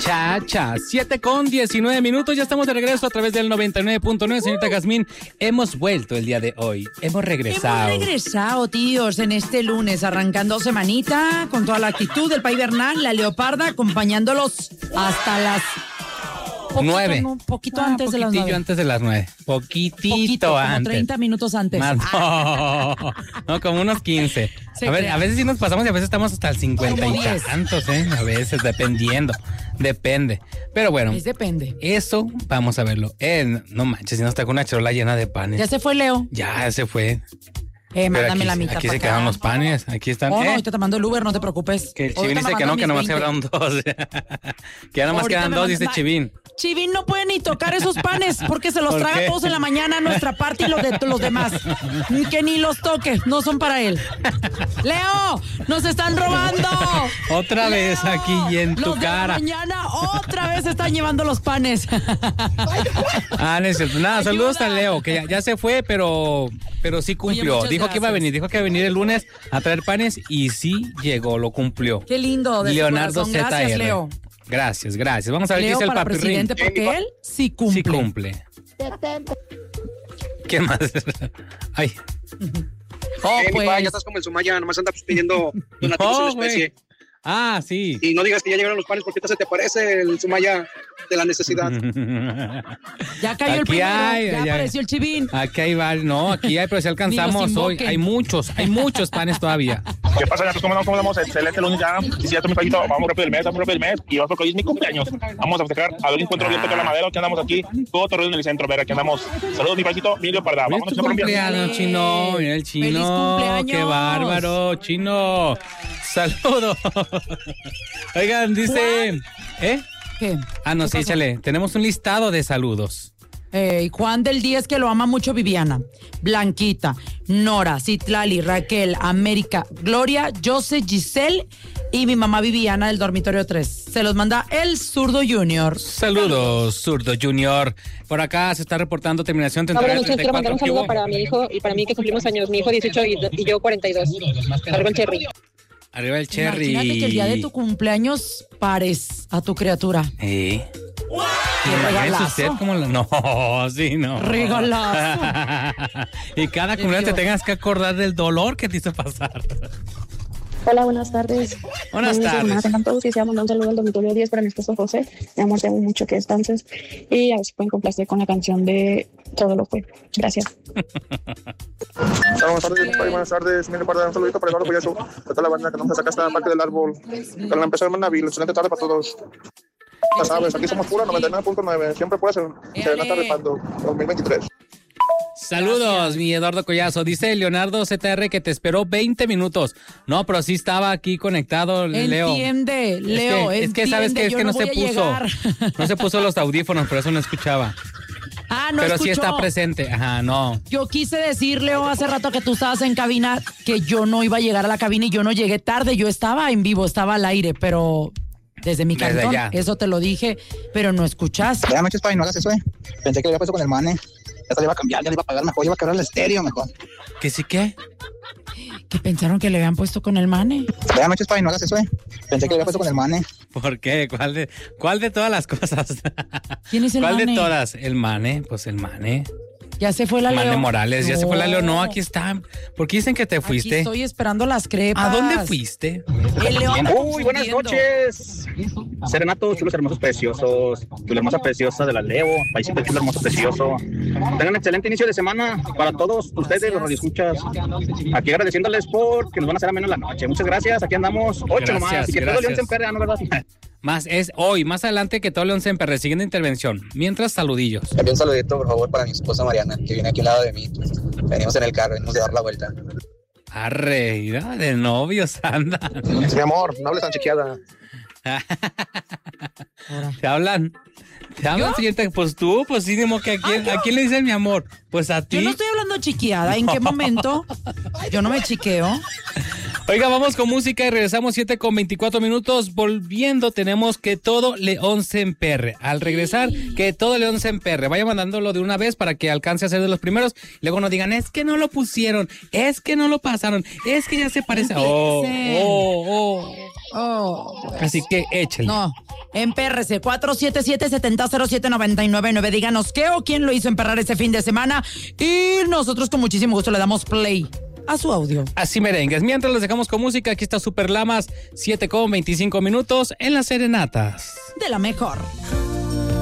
muchacha. 7:19. Ya estamos de regreso a través del 99.9. Señorita Jazmín, hemos vuelto el día de hoy. Hemos regresado. Hemos regresado, tíos, en este lunes, arrancando semanita con toda la actitud del País Bernal, la Leoparda, acompañándolos hasta las 9. Un poquito antes de las 9. Antes de las 9. Poquito antes. Como 30 minutos antes. Más, no, como unos 15. A veces sí nos pasamos y a veces estamos hasta el 50 y tantos, A veces, dependiendo. Depende. Pero bueno. Depende. Eso, vamos a verlo. No manches, si nos trajo una charola llena de panes. ¿Ya se fue, Leo? Ya se fue. Mándame la mitad. Aquí se quedaron los panes. Aquí están. No, ahorita te mando el Uber, no te preocupes. Que el Chivín dice que nomás quedaron 2. Que ya nomás quedan 2, dice Chivín. Chivín no puede ni tocar esos panes porque se los traga todos en la mañana, nuestra parte y los de los demás. Que ni los toque, no son para él. ¡Leo! ¡Nos están robando! Otra vez aquí y en tu cara. De la mañana otra vez están llevando los panes. No es cierto. Nada, saludos a Leo, que ya se fue, pero sí cumplió. Oye, dijo que iba a venir, dijo que iba a venir el lunes a traer panes y sí llegó, lo cumplió. Qué lindo. Leonardo ZR. Gracias, Leo. Gracias. Vamos a ver qué dice el para papirrín. Presidente, porque él sí cumple. Sí cumple. ¿Qué más? Ay. Pues. Ya estás como el Sumaya, nomás anda pidiendo donativos en especie. Ah, sí. Y no digas que ya llegaron los panes porque se te parece el Sumaya de la necesidad. Ya cayó el primero, ya apareció el Chivín. Aquí hay varios, no, aquí hay, pero si alcanzamos hoy. Hay muchos panes todavía. ¿Qué pasa, gatos? ¿Cómo andamos? Excelente lunes ya. Y si ya tomé paquito, vamos rápido del mes. Y vamos porque hoy es mi cumpleaños. Vamos a festejar. A ver, encuentro bien tocar la madera. Aquí andamos aquí, todo torreón en el centro. A ver, aquí andamos. Saludos, mi paquito, Emilio Parda. Vámonos a cumpleaños, Chino. Mira el Chino. ¡Feliz cumpleaños! ¡Qué bárbaro, Chino! Saludos. Oigan, dice... ¿Qué? No, sí, échale. Tenemos un listado de saludos. Juan del 10 que lo ama mucho Viviana, Blanquita, Nora, Citlali, Raquel, América, Gloria, Jose, Giselle y mi mamá Viviana del dormitorio 3. Se los manda el Zurdo Junior. Saludos, Zurdo Junior. Por acá se está reportando terminación 34. Quiero mandar un saludo para mi hijo y para mí que cumplimos años. Mi hijo 18 y yo 42. Arriba el Cherry. Arriba el Cherry. Imagínate que el día de tu cumpleaños pares a tu criatura. ¿Qué regalazo? usted como no, sí, no. Regalazo. Y cada cumpleaños te tengas que acordar del dolor que te hizo pasar. Hola, buenas tardes. Buenas tardes. Tengan todos y seamos un saludo al dormitorio 10 para mi esposo José. Mi amor, te amo mucho que descanses. Y a ver si pueden complacer con la canción de Todo lo fue. Gracias. Buenas tardes. Mire, para un saludito para Eduardo Collazo. Para toda la banda que nos saca esta parte del árbol. Para la empresa de Manavil. Excelente tarde para todos. Ya sabes, aquí somos pura 99.9. Siempre puedes serenata repando 2023. Saludos, mi Eduardo Collazo. Dice Leonardo ZR que te esperó 20 minutos. No, pero sí estaba aquí conectado, Leo. Entiende, Leo. Es que sabes que es que no se puso. No se puso los audífonos, por eso no escuchaba. No pero escuchó. Sí está presente. Ajá, no. Yo quise decir, Leo, hace rato que tú estabas en cabina, que yo no iba a llegar a la cabina y yo no llegué tarde. Yo estaba en vivo, estaba al aire, pero... Desde mi cantón, eso te lo dije, pero no escuchaste. Buenas noches, Pai, no hagas eso, Pensé que lo había puesto con el Mane. Ya se le iba a cambiar, ya le iba a pagar mejor, ya iba a quebrar el estéreo mejor. ¿Que sí qué? ¿Que pensaron que le habían puesto con el Mane? Buenas noches, Pai, no hagas eso, Pensé que lo había puesto con el Mane. ¿Por qué? ¿Cuál de todas las cosas? ¿Quién es el Mane? ¿Cuál de todas? El Mane, pues el Mane. Ya se fue la Leo. Mane Morales, ya se fue la Leo. No, aquí está. ¿Por qué dicen que te fuiste? Aquí estoy esperando las crepas. ¿A dónde fuiste? El León. Uy, buenas noches. Serenato, chulos, hermosos, preciosos. Chula hermosa, preciosa de la Leo. Paisito chulo, hermoso, precioso. Tengan un excelente inicio de semana para todos ustedes, los radioescuchas. Aquí agradeciéndoles porque nos van a hacer ameno la noche. Muchas gracias. Aquí andamos 8 nomás. Y que todo León se emperre, ¿no, verdad? Más es hoy, más adelante que todo León se emperre. Siguiente intervención. Mientras, saludillos. También un saludito, por favor, para mi esposa Mariana, que viene aquí al lado de mí. Venimos en el carro, venimos a dar la vuelta. Arre, mira, de novios anda. Mi amor, no hables tan chiqueada. ¿Te hablan? Siguiente, pues tú, pues sí, que ¿a quién le dicen mi amor? Pues a ti. Yo no estoy hablando chiqueada. ¿En qué momento? Yo no me chiqueo. Oiga, vamos con música y regresamos 7:24. Volviendo, tenemos que todo León se emperre. Al regresar, que todo León se emperre. Vaya mandándolo de una vez para que alcance a ser de los primeros. Y luego no digan, es que no lo pusieron, es que no lo pasaron, es que ya se parece. Oh. Oh. Así que échale. No, empérrese, 477-7007-999. Díganos qué o quién lo hizo emperrar ese fin de semana y nosotros con muchísimo gusto le damos play a su audio. Así merengues. Mientras les dejamos con música, aquí está Super Lamas, 7:25 en las serenatas. De la mejor.